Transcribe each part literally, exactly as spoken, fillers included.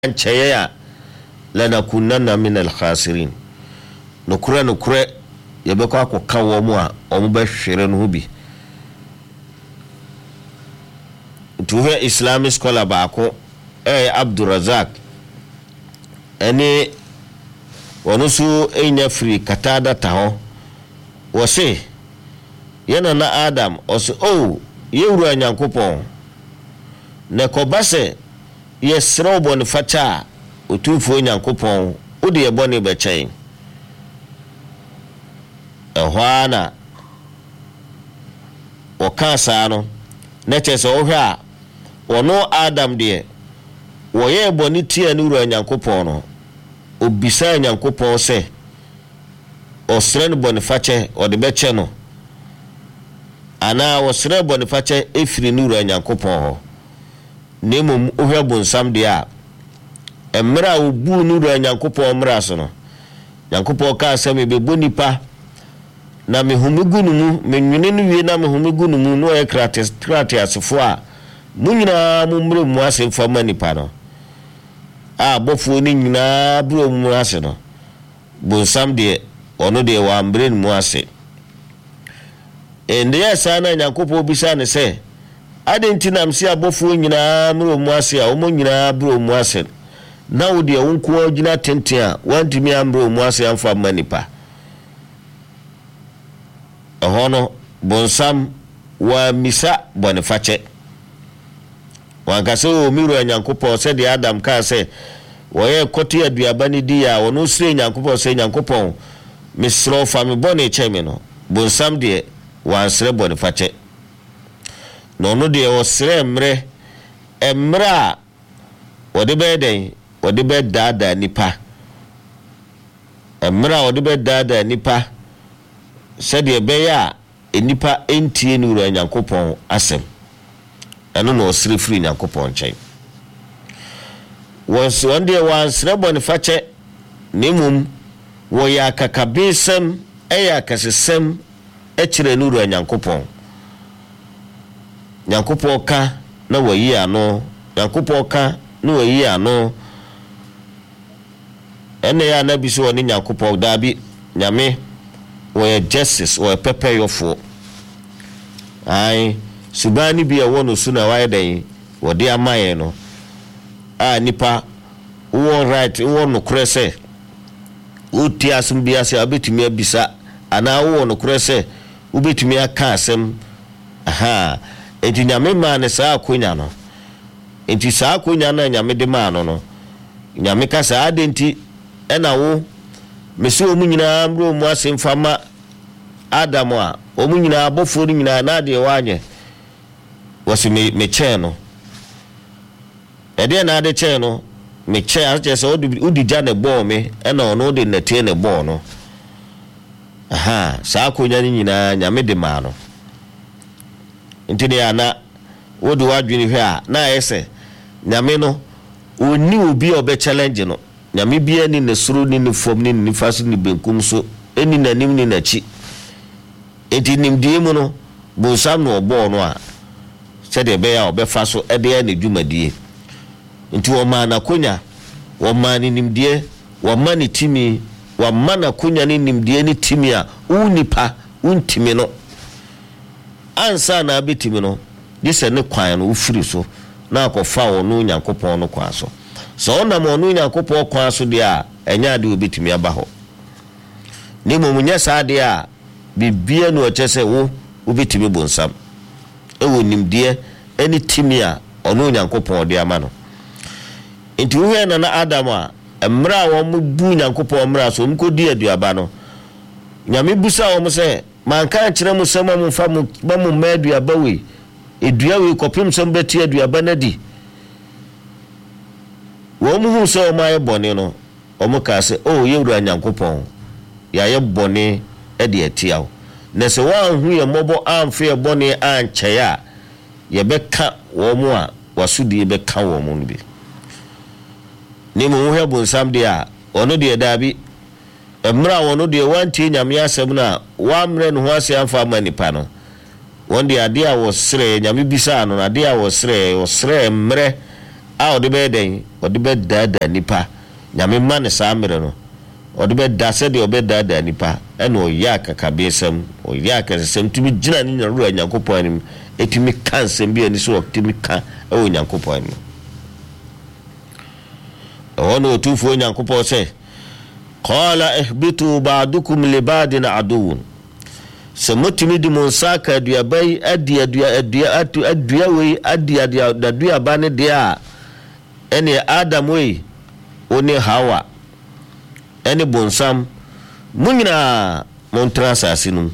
anchaya lanakunanna min alkhasirin nokura nokura yebekọ akoka wo mu a omo ba hwere no bi tuwe Islamic scholar baako eh Abdurrazak ene wonusu enya free katada taho wose yana na Adam oso oh yewru anyankopon ne kobase yesro bon facha otumfo nyankopon odi ebone be chen ehwana okasa no neche so ohwe a ono Adam de woye ebone tie no ru nyankopon no obisa nyankopon se osren bon fache odi be che no ana osren bon fache efiri no ru nyankopon ho nemum ohwe bonsam de a emra obu no ru nyankopon mra so no nyankopon ka asem be bonipa na mehumugu no mu menwene no wie na mehumugu no mu no e krates krates fo a munyina mu mre mu asem fa manipa no a bofo ni nyina bro mu ase no bonsam de ono de wa mbre mu ase ende ya sana nyankopon bisa ne se adentinam si abofo nyina mre mu ase a omo nyina bro mu ase na wo de wonko agina tenten a wantimi ambre mu ase amfa manipa ahono bonsam wa misa bonifache wankase o miru anyankopon se de Adam ka se woye koti aduaba ni di ya wono sire nyankopon se nyankopon misro fa me boni cheme no bonsam de wansire bonifache no no de o sire mre emra wode be den wode be dada nipa emra wode be dada nipa sede be ya enipa entie nuru nyankopon asem eno no osire free nyankopon chen wonse wonde wansre bonifache nemum wo ya kakabesem eya kasesem echire nuru nyankopon nyankopon ka na wayi ano nyankopon ka na wayi ano ene ya na biso woni nyankopon dabi nyame wo justice wo pepe yofo ai subani bia wono suna waye den wo de amaye no a nipa wo right wo no krese uti asum bia se abetumi abisa ana wo no krese ubetumi aka asem aha enti nyame ma ne saa akonya no enti saa akonya na nyame de ma no no nyame ka saa adenti ena wo mesi omu nyina amro mu asemfama Adam a omu nyina abofo ni nyina na de wanye wasi me me che no ede na de che no me che ache so udi ja ne bo me ena ono de nete ne bo no aha saa konya ni nyina nyame de ma no ntide ana wodu wadwini hwe a na ese nyame no oni obi obe challenge no nyame bia ni ne suru ni ne fom ni ne faso ni benkum so eni nanim ni nachi enti nimdie mu no bonsam no obo no a sede be ya obefa so ede ya ne dwumadie enti wo ma na konya wo ma ni nimdie wo ma ni timi wo ma na konya ni nimdie ni timi a unipa untimi no ansa na abetimi no dise ne kwan no ufiri so na akofa wo no nyankopon no kwa so so na mo no nyankopon kwa so de a enya de obetimi aba ho ni mo munya sa de a bibia no ochese wo obetimi bonsam ewo nimdie eni timi a ono nyankopon de ama no enti wo na na Adam a emra wo mu bu nyankopon mra so mkodi aduaba no nyame busa wo se manka kire mu sama mu fa mu ba mu ma aduaba we edua we kopim so mbeti aduaba na di wo mu hu so ma ye bone no o mu ka se o yewura nyankopon ya ye bone e de atiawo na se wan hu ye mobo amfe ye bone ancheya ye beka wo mu a wasudi be ka wo mu no bi ni mu hu bonsam de a ono de dabi emra wono de wanti nyame asem na wa mre no ho ase amfa manipa no won de ade a wo sre nyame bisa no ade a wo sre wo sre mre a ode be den ode be dada nipa nyame ma ne saa mere no ode be da se de obe dada nipa ene oya kakabesem oya kasem tumi gina ni nyaru anyankopon anim etumi kansem bi ani so otumi ka e onyankopon anim ono tufu onyankopon se qala ihbitu ba'dukum li ba'din aduun semotimi di monsaka aduabai adi adua adua atu adua we adi adi adua bane dia ene Adam we oni Hawa ene bonsam munyina montra asasinu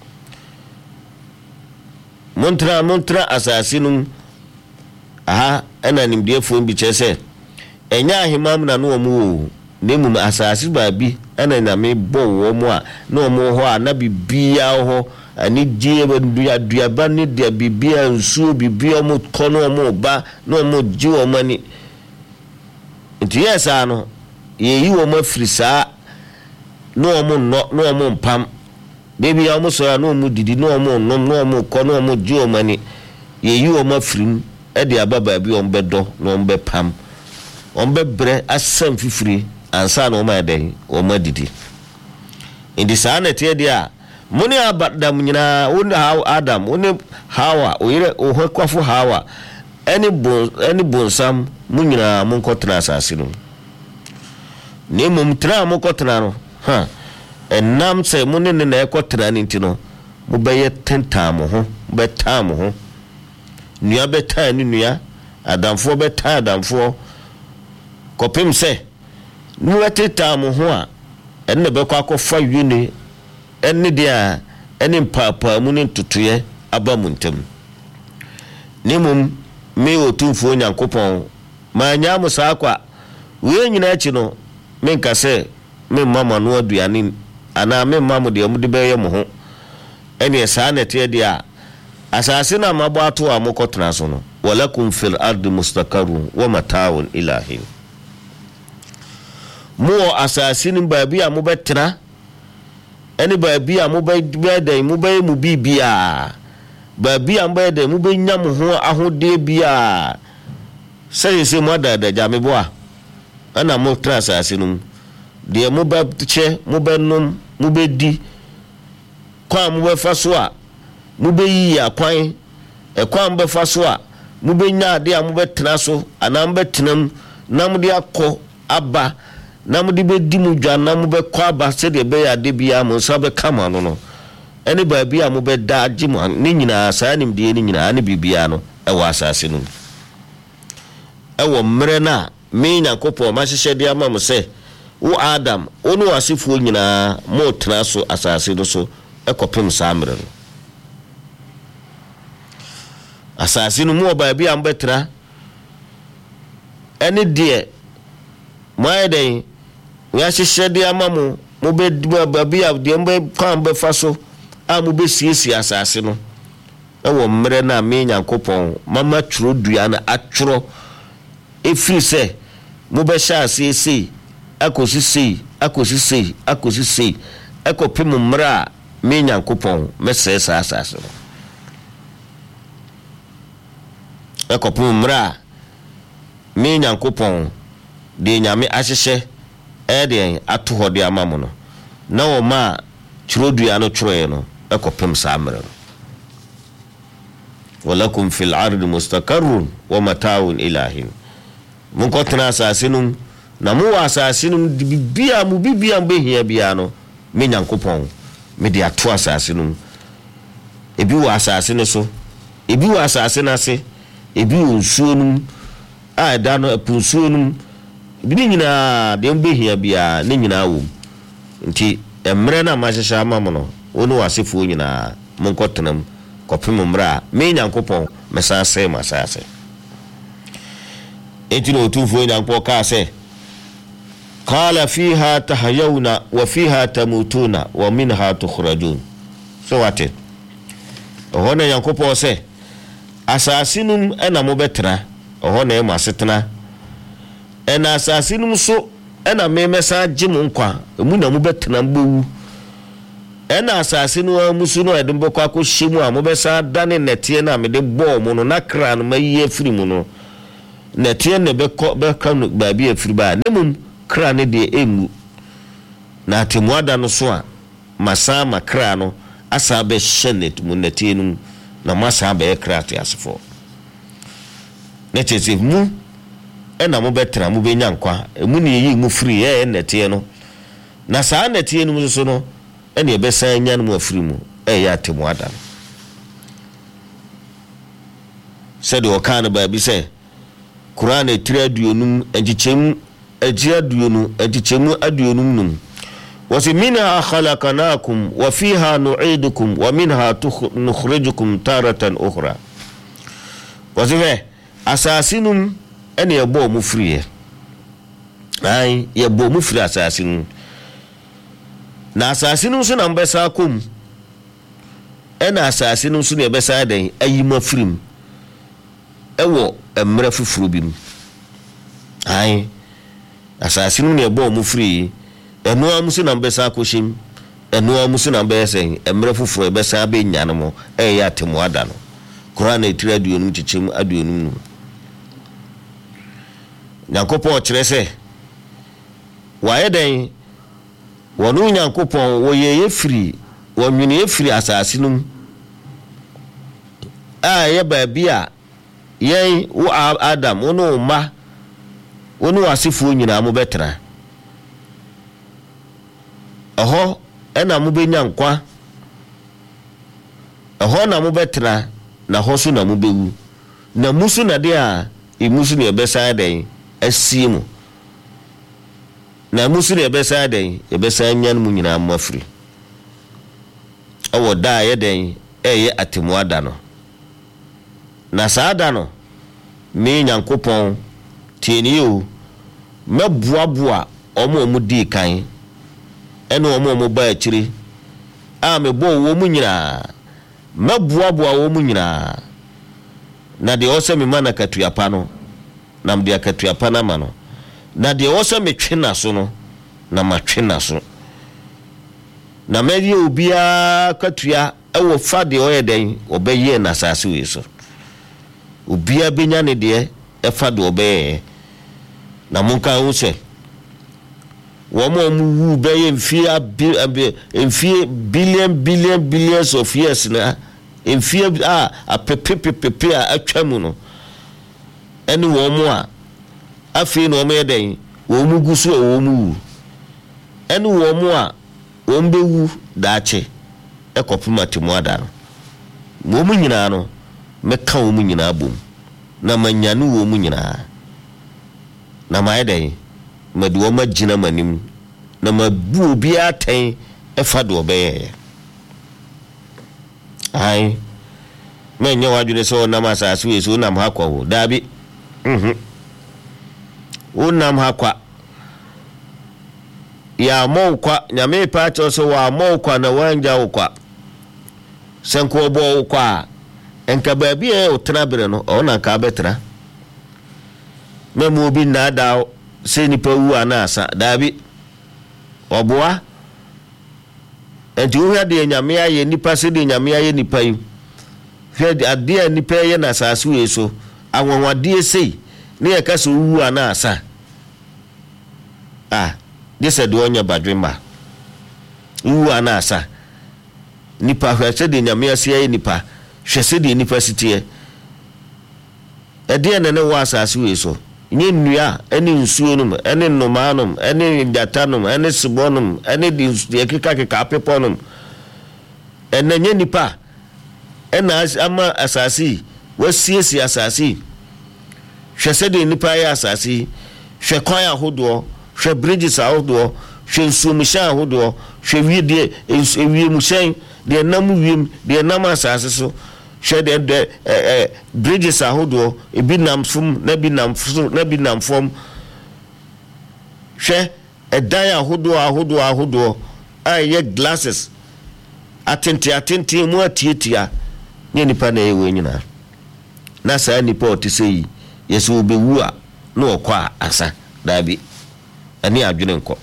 montra montra asasinu aha ena nimdie fo bi chese enya ahimam na no omu nemu asasi baabi ena na me bo wo mu a no omu ho a na bibia ho ani die dua dua ba ne dia bibia nsuo bibia omu kono omu ba no omu ji omu ani nti yesa no ye yi omu afrisa no omu no no omu mpam baby omu so no omu didi no omu no no omu kono omu ji omu ani ye yi omu afrim e de aba baabi omu bedo no omu be pam omu be bre asam fifiri ansa no ma den o ma didi indi sana tie dia muni abadam nyina woni Adam woni Hawa oyire o hokwafu Hawa any bon any bonsam munyina mun kotra asase no ne mum tra mun kotra no ha enam se muni ne na ekotra ni ntino mu beye tentam ho betam ho nua betan ni nua adamfo betan adamfo kopem se nuwete tamu ho a enne be kwa kofa yuni enne dia enne papa mu ne tutuye aba mu ntem nimum me otumfo Nyankopon ma nya mu saa kwa we nyina achi no me nka se me mama no aduane ana me mama de mu de be ye mo ho enne saa nete dia asase na mabo ato a mokotena so no walakum fil ardi mustaqarrun wa mata'un ilahin mo asasini baabi a mo betena eni baabi a mo beden mo be mu bibia baabi a mo beden mo be nya mo ho ahode bia sey se mo dada jame boa ana mo tra asasinu de mo ba che mo be num mo be di kwa mo be fa so a mo be yi akwan e kwa mo be fa so a mo be nya ade a mo betena so ana mo betenam na mo de akọ aba na mo de be di mu dwa na mo be kwa ba se de be ya de bia mo so be kama no no ene ba bia mo be da agi mo ni nyina sa nim de ni nyina ne bibia no e wa asase no e wo mre na me Nyankopon ma hyehye de ama mo se wo Adam onu asefo nyina mo tena so asase no so e kopem sa mre no asase no mo ba bia mo betra ene de my day we are shedi amamu mo be babi a de mbe kan be faso a mo be siesi asase no e wo mre na me Nyankopon mama twro dua na atwro efiri se mo be sha asese akosi sei akosi sei akosi sei ekopem mra me Nyankopon mese sa asase no ekopem mra me Nyankopon de nyame ahyehye e de ato hode amamu no na wo ma twrodua no twroe no ekopem sa amre no walakum fil ardi mustaqarrun wa mata'un ilahin mun ko tena asasinum na mu asasinum bibia mu bibia behia bia no me Nyankopon me de ato asasinum ebi wo asasine so ebi wo asasine ase ebi wo nsuonum a da no apunsuonum bi nyina de mbehia bia ne nyina wo nti emre na ma hyehya amamu no wonu wasefo nyina mun ko tenam kopem mra me Nyankopon mesase masase etino tufo Nyankopon ka se qala fiha tahyawna wa fiha tamutuna wa minha tukhrajun so wate ohona Nyankopon se asasinum ena mo betra ohona e masetena ena asasinum so ena me mesa gim nkwa emu na mo betra mbewu ena asasinu amusu no edembo kwa ko hyimu a mo besa dane nete na me de bo mo no na kra no mayi afiri mu no na tie ne be ko be kan ba bi afiri ba nemum kra ne de emu na atemuada no so a masa makra no asa be shenet mu na tie no na masa be kra te asefo na chese mu ena mo betra mo be nyankwa emu ne yi mu free e na tie no na saa na tie no so no ene e be san nya no mu afiri mu e ya atemuada no said o kan ba bi se Quran e tire aduonum agichem agi aduonu agichem aduonum num wasi minha khalaqnakum wa fiha nu'idukum wa minha nukhrijukum taratan ukhra wasi ve asasinum ene yebo mu friye ai yebo mu fri asasinum na asasinum so na mbesa kom ena asasinum so na yebesa den ayima frim ewo emre fufuru bim ai asasinu ne bo mu free enu amusu na mbesa akoshim enu amusu na mbesa emre fufuru ebesa abe nyane mo e ya temu ada no Quran e tire aduonu chichim aduonu nu Nyankopon kire se waye den wonu Nyankopon wo ye ye free wonwene ye free asasinu a ye ba bia yei wo Adam wono ma wono asifu nyina mo betra oho ena mo benya nkwa oho na mo betra na hosu na mo bewu na musu na de a emusu ne ebesa den asimu na musu ne ebesa den ebesa nyan mu nyina mo afri awo da ye den eye atemuada no na saada no me Nyankopon tieni o meboaboa omo omo di kan ene omo omo ba akiri a mebo wo mu nyina meboaboa wo mu nyina na de ose me mana katuapa no na mde akatuapa na ma no na de ose me twena so no na ma twena so na medi obia katua ewo fa de oyeden obeye na sase we so ubia benya ne de efa do be na monka hu se wo mo mu wu be mfia mfia billion billion billions of years na mfia a apepepepe a atwamu no ene wo mo a afi no mo yeden wo mu gusu wo mu wu ene wo mo a wo mbe wu daache ekopuma temu ada no wo mu nyina no meka wo mu nyina bom na manyanu wo mu nyina na maede madu wo magina manim na mabu obi aten efa do be ai menye wadune so na masasu yeso na mhakwa wo dabi mhm unam hakwa ya mokwa nyame pacho so wa mokwa na wanja ukwa senko bo ukwa enka baabi e otena bere no ona ka betra memu obi na da se nipa wu anasa dabi oboa enti wo hwade nyame aye nipa se de nyame aye nipa yi hwade ade nipa ye na sasu yeso awonwade sei ne ye ka so wu anasa ah this said onya badwemba wu anasa nipa hwase de nyame ase aye nipa hwese de nipa sitie ede ne ne wa asase we so nye nnua ene nsuo num ene nnomanum ene ndatanum ene sibonum ene de ekeka keka apeponum ene nye nipa ena ama asase wasiesi asase hwese de nipa ya asase hwe kwan ahodo hwe bridges ahodo hwe nsuomusha ahodo hwe wiedie ewiemushen de nam wiem de nam asase so hwe de eh bridges ahodo ebi namfum na bi namfum na bi namfom hwe edan ahodo ahodo ahodo aye glasses atenti atenti mu atietia ne nipa na ewe nyina na saa nipa otesei yeso obewu a na okwa asa dabi ani adwene nko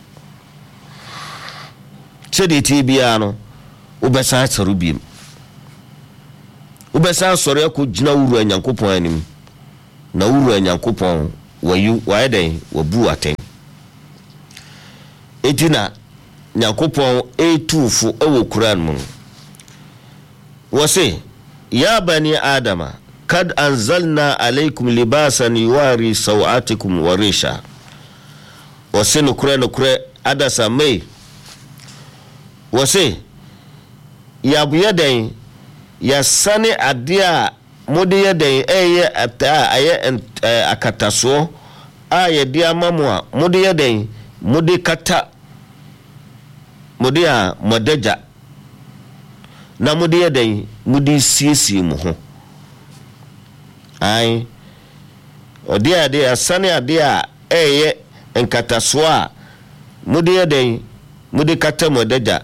sedi tibia no ubesa sarubim ubesa sore ko gina wuru Nyankopon anim na wuru Nyankopɔn wayu waeden wabu aten etina Nyankopɔn etufo ewo Quran mu wose ya bani adama kad anzalna alaykum libasan yuwari sawatikum wa risha wose no kure no kure adasa mai wose ya buya den ya sane adia mode ya den eye ata aye akataso aye dia mamwa mode ya den mode kata mode a modeja na mode ya den mode siesie mu ho ai odi ade asane ade a eye enkataso a mode ya den mode kata modeja